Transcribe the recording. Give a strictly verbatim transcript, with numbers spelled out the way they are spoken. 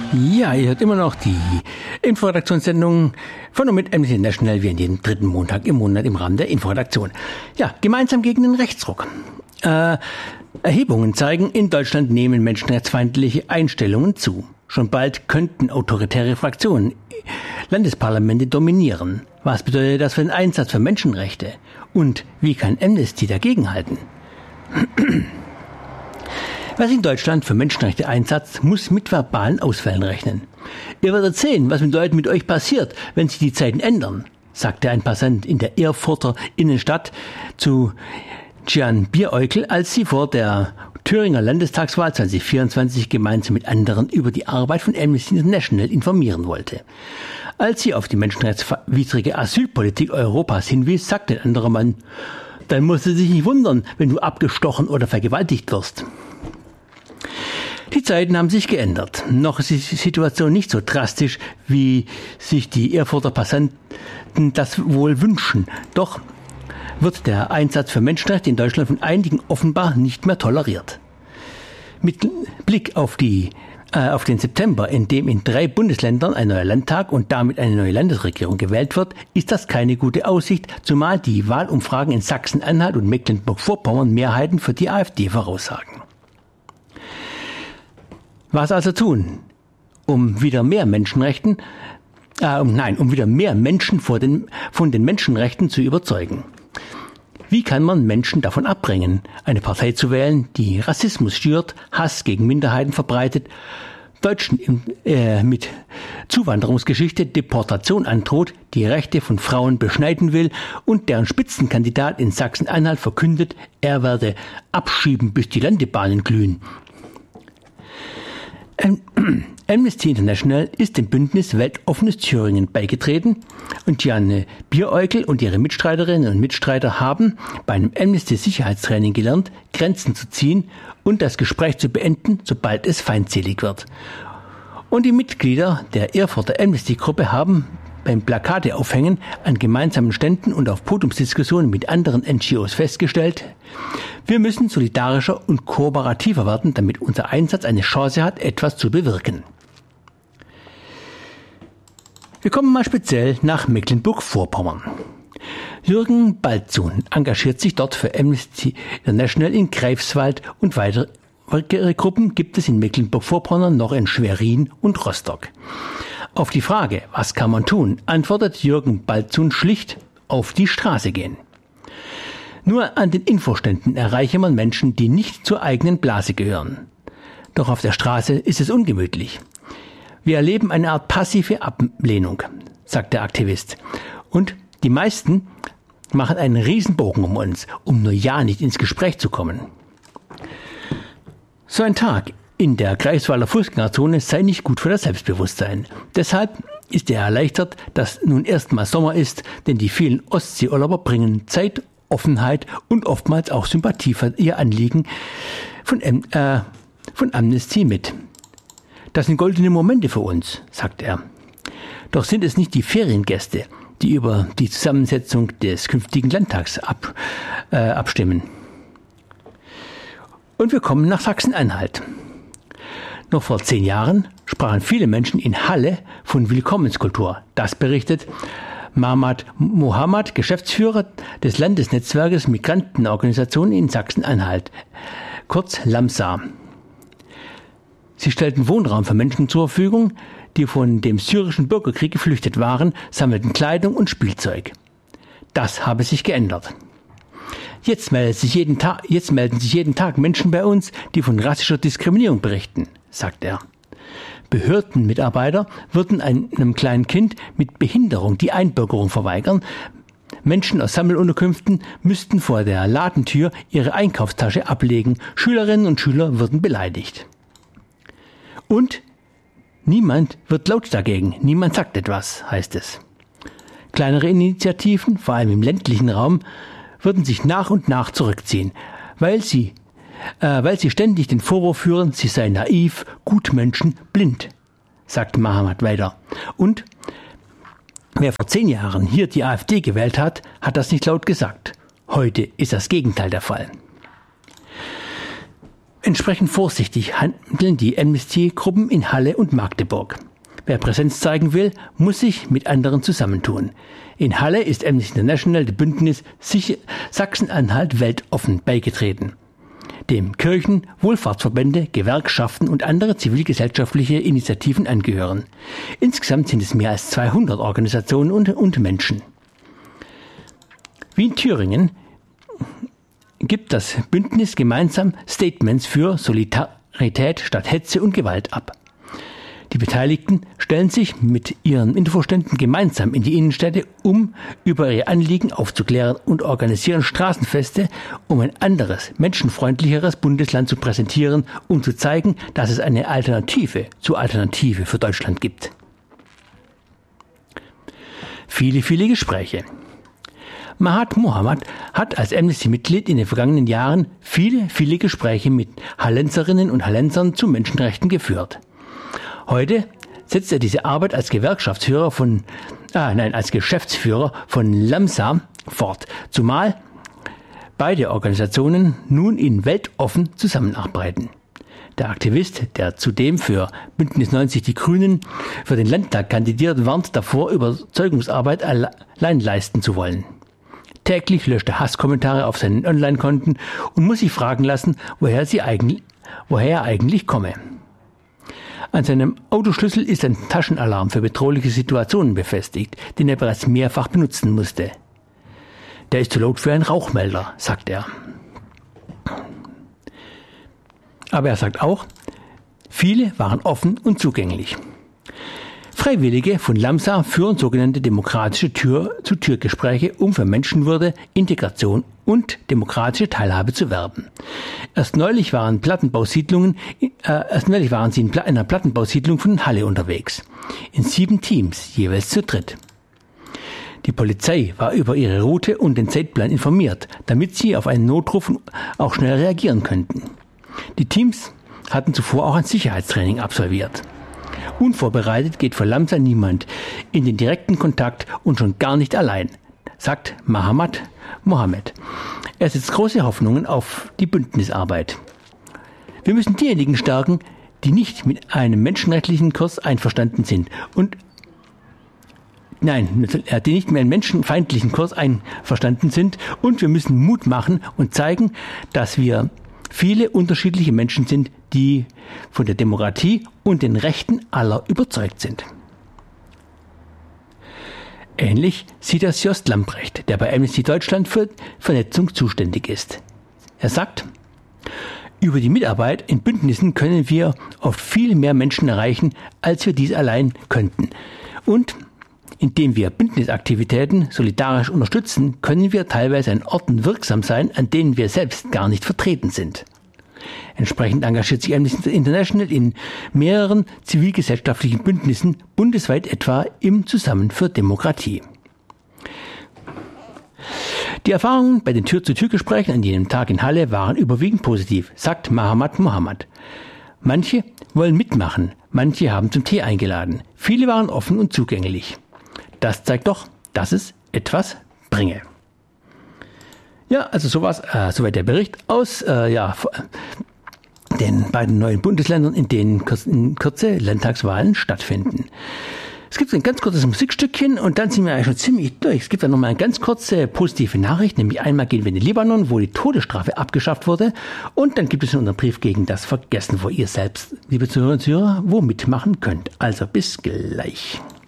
Ja, ihr hört immer noch die Inforedaktionssendung von und mit Amnesty International, wie an jedem dritten Montag im Monat im Rahmen der Inforedaktion. Ja, gemeinsam gegen den Rechtsruck. Äh, Erhebungen zeigen, in Deutschland nehmen menschenrechtsfeindliche Einstellungen zu. Schon bald könnten autoritäre Fraktionen Landesparlamente dominieren. Was bedeutet das für den Einsatz für Menschenrechte? Und wie kann Amnesty dagegenhalten? Was in Deutschland für Menschenrechte einsetzt, muss mit verbalen Ausfällen rechnen. Ihr werdet sehen, was mit Leuten mit euch passiert, wenn sich die Zeiten ändern, sagte ein Passant in der Erfurter Innenstadt zu Gian Bieräugel, als sie vor der Thüringer Landestagswahl zwanzig vierundzwanzig gemeinsam mit anderen über die Arbeit von Amnesty International informieren wollte. Als sie auf die menschenrechtswidrige Asylpolitik Europas hinwies, sagte ein anderer Mann: Dann musst du dich nicht wundern, wenn du abgestochen oder vergewaltigt wirst. Die Zeiten haben sich geändert. Noch ist die Situation nicht so drastisch, wie sich die Erfurter Passanten das wohl wünschen. Doch wird der Einsatz für Menschenrechte in Deutschland von einigen offenbar nicht mehr toleriert. Mit Blick auf die äh, auf den September, in dem in drei Bundesländern ein neuer Landtag und damit eine neue Landesregierung gewählt wird, ist das keine gute Aussicht, zumal die Wahlumfragen in Sachsen-Anhalt und Mecklenburg-Vorpommern Mehrheiten für die AfD voraussagen. Was also tun, um wieder mehr Menschenrechten, äh, um, nein, um wieder mehr Menschen vor den, von den Menschenrechten zu überzeugen? Wie kann man Menschen davon abbringen, eine Partei zu wählen, die Rassismus schürt, Hass gegen Minderheiten verbreitet, Deutschen im, äh, mit Zuwanderungsgeschichte Deportation androht, die Rechte von Frauen beschneiden will und deren Spitzenkandidat in Sachsen-Anhalt verkündet, er werde abschieben, bis die Landebahnen glühen? Amnesty International ist dem Bündnis Weltoffenes Thüringen beigetreten und Janne Bieräugel und ihre Mitstreiterinnen und Mitstreiter haben bei einem Amnesty-Sicherheitstraining gelernt, Grenzen zu ziehen und das Gespräch zu beenden, sobald es feindselig wird. Und die Mitglieder der Erfurter Amnesty-Gruppe haben beim Plakate-Aufhängen an gemeinsamen Ständen und auf Podiumsdiskussionen mit anderen N G Os festgestellt: Wir müssen solidarischer und kooperativer werden, damit unser Einsatz eine Chance hat, etwas zu bewirken. Wir kommen mal speziell nach Mecklenburg-Vorpommern. Jürgen Balzun engagiert sich dort für Amnesty International in Greifswald und weitere Gruppen gibt es in Mecklenburg-Vorpommern noch in Schwerin und Rostock. Auf die Frage, was kann man tun, antwortet Jürgen Balzun schlicht: auf die Straße gehen. Nur an den Infoständen erreiche man Menschen, die nicht zur eigenen Blase gehören. Doch auf der Straße ist es ungemütlich. Wir erleben eine Art passive Ablehnung, sagt der Aktivist. Und die meisten machen einen Riesenbogen um uns, um nur ja nicht ins Gespräch zu kommen. So ein Tag in der Greifswalder Fußgängerzone sei nicht gut für das Selbstbewusstsein. Deshalb ist er erleichtert, dass nun erstmal Sommer ist, denn die vielen Ostseeurlauber bringen Zeit, Offenheit und oftmals auch Sympathie für ihr Anliegen von, äh, von Amnesty mit. Das sind goldene Momente für uns, sagt er. Doch sind es nicht die Feriengäste, die über die Zusammensetzung des künftigen Landtags ab, äh, abstimmen. Und wir kommen nach Sachsen-Anhalt. Noch vor zehn Jahren sprachen viele Menschen in Halle von Willkommenskultur. Das berichtet Mahmoud Mohammed, Geschäftsführer des Landesnetzwerkes Migrantenorganisationen in Sachsen-Anhalt, kurz LAMSA. Sie stellten Wohnraum für Menschen zur Verfügung, die von dem syrischen Bürgerkrieg geflüchtet waren, sammelten Kleidung und Spielzeug. Das habe sich geändert. Jetzt melden sich jeden Tag, jetzt melden sich jeden Tag Menschen bei uns, die von rassischer Diskriminierung berichten, sagt er. Behördenmitarbeiter würden einem kleinen Kind mit Behinderung die Einbürgerung verweigern. Menschen aus Sammelunterkünften müssten vor der Ladentür ihre Einkaufstasche ablegen. Schülerinnen und Schüler würden beleidigt. Und niemand wird laut dagegen, niemand sagt etwas, heißt es. Kleinere Initiativen, vor allem im ländlichen Raum, würden sich nach und nach zurückziehen, weil sie, äh, weil sie ständig den Vorwurf führen, sie seien naiv, Gutmenschen, blind, sagt Mohammed weiter. Und wer vor zehn Jahren hier die AfD gewählt hat, hat das nicht laut gesagt. Heute ist das Gegenteil der Fall. Entsprechend vorsichtig handeln die Amnesty-Gruppen in Halle und Magdeburg. Wer Präsenz zeigen will, muss sich mit anderen zusammentun. In Halle ist Amnesty International dem Bündnis Sachsen-Anhalt weltoffen beigetreten, dem Kirchen, Wohlfahrtsverbände, Gewerkschaften und andere zivilgesellschaftliche Initiativen angehören. Insgesamt sind es mehr als zweihundert Organisationen und, und Menschen. Wie in Thüringen gibt das Bündnis gemeinsam Statements für Solidarität statt Hetze und Gewalt ab. Die Beteiligten stellen sich mit ihren Infoständen gemeinsam in die Innenstädte, um über ihre Anliegen aufzuklären und organisieren Straßenfeste, um ein anderes, menschenfreundlicheres Bundesland zu präsentieren und zu zeigen, dass es eine Alternative zur Alternative für Deutschland gibt. Viele, viele Gespräche. Mahat Mohamad hat als Amnesty-Mitglied in den vergangenen Jahren viele, viele Gespräche mit Hallenserinnen und Hallensern zu Menschenrechten geführt. Heute setzt er diese Arbeit als Gewerkschaftsführer von, ah, nein, als Geschäftsführer von LAMSA fort, zumal beide Organisationen nun in weltoffen zusammenarbeiten. Der Aktivist, der zudem für Bündnis neunzig Die Grünen für den Landtag kandidiert, warnt davor, Überzeugungsarbeit allein leisten zu wollen. Täglich löscht er Hasskommentare auf seinen Online-Konten und muss sich fragen lassen, woher, sie eigentlich, woher er eigentlich komme. An seinem Autoschlüssel ist ein Taschenalarm für bedrohliche Situationen befestigt, den er bereits mehrfach benutzen musste. Der ist zu laut für einen Rauchmelder, sagt er. Aber er sagt auch, viele waren offen und zugänglich. Freiwillige von LAMSA führen sogenannte demokratische Tür-zu-Tür-Gespräche, um für Menschenwürde, Integration und demokratische Teilhabe zu werben. Erst neulich waren Plattenbausiedlungen, äh, erst neulich waren sie in einer Plattenbausiedlung von Halle unterwegs. In sieben Teams, jeweils zu dritt. Die Polizei war über ihre Route und den Zeitplan informiert, damit sie auf einen Notruf auch schnell reagieren könnten. Die Teams hatten zuvor auch ein Sicherheitstraining absolviert. Unvorbereitet geht für LAMSA niemand in den direkten Kontakt und schon gar nicht allein, sagt Mahat Mohamad. Er setzt große Hoffnungen auf die Bündnisarbeit. Wir müssen diejenigen stärken, die nicht mit einem menschenrechtlichen Kurs einverstanden sind und Nein, die nicht mehr einen menschenfeindlichen Kurs einverstanden sind, und wir müssen Mut machen und zeigen, dass wir viele unterschiedliche Menschen sind, die von der Demokratie und den Rechten aller überzeugt sind. Ähnlich sieht das Jost Lamprecht, der bei Amnesty Deutschland für Vernetzung zuständig ist. Er sagt, über die Mitarbeit in Bündnissen können wir oft viel mehr Menschen erreichen, als wir dies allein könnten. Und indem wir Bündnisaktivitäten solidarisch unterstützen, können wir teilweise an Orten wirksam sein, an denen wir selbst gar nicht vertreten sind. Entsprechend engagiert sich Amnesty International in mehreren zivilgesellschaftlichen Bündnissen, bundesweit etwa im Zusammen für Demokratie. Die Erfahrungen bei den Tür-zu-Tür-Gesprächen an jenem Tag in Halle waren überwiegend positiv, sagt Mahat Mohamad. Manche wollen mitmachen, manche haben zum Tee eingeladen. Viele waren offen und zugänglich. Das zeigt doch, dass es etwas bringe. Ja, also sowas, äh, soweit der Bericht aus äh, ja, den beiden neuen Bundesländern, in denen in Kürze Landtagswahlen stattfinden. Es gibt ein ganz kurzes Musikstückchen und dann sind wir eigentlich schon ziemlich durch. Es gibt dann nochmal eine ganz kurze positive Nachricht, nämlich einmal gehen wir in den Libanon, wo die Todesstrafe abgeschafft wurde, und dann gibt es unseren Brief gegen das Vergessen, wo ihr selbst, liebe Zuhörer und Zuhörer, wo mitmachen könnt. Also bis gleich.